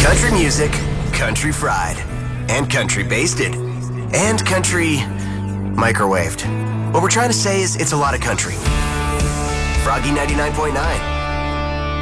Country music, country fried, and country basted, and country microwaved. What we're trying to say is it's a lot of country. Froggy 99.9.